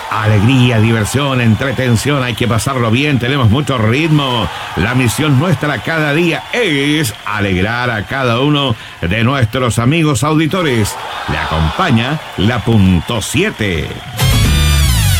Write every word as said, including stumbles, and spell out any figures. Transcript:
Alegría, diversión, entretención, hay que pasarlo bien, tenemos mucho ritmo. La misión nuestra cada día es alegrar a cada uno de nuestros amigos auditores. Le acompaña la punto siete.